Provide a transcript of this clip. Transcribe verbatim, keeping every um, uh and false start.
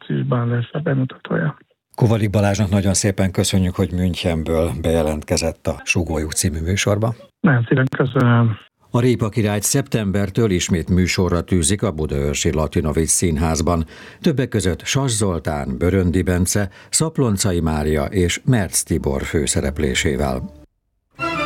márciusban lesz a bemutatója. Kovalik Balázsnak nagyon szépen köszönjük, hogy Münchenből bejelentkezett a Sugólyuk című műsorba. Nagyon szépen köszönöm. A Répa királyt szeptembertől ismét műsorra tűzik a Budaörsi Latinovics Színházban. Többek között Sas Zoltán, Böröndi Bence, Szaploncai Mária és Merc Tibor főszereplésével.